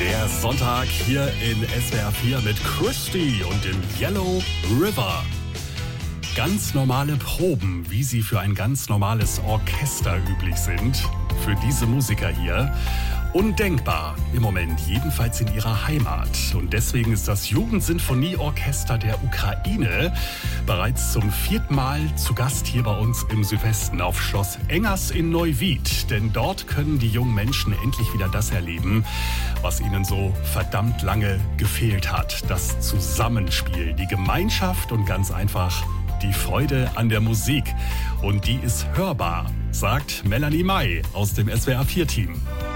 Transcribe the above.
Der Sonntag hier in SWR 4 mit Christy und dem Yellow River. Ganz normale Proben, wie sie für ein ganz normales Orchester üblich sind, für diese Musiker hier. Undenkbar im Moment, jedenfalls in ihrer Heimat. Und deswegen ist das Jugendsinfonieorchester der Ukraine bereits zum 4. Mal zu Gast hier bei uns im Südwesten auf Schloss Engers in Neuwied. Denn dort können die jungen Menschen endlich wieder das erleben, was ihnen so verdammt lange gefehlt hat. Das Zusammenspiel, die Gemeinschaft und ganz einfach die Freude an der Musik. Und die ist hörbar, sagt Melanie May aus dem SWR 4-Team.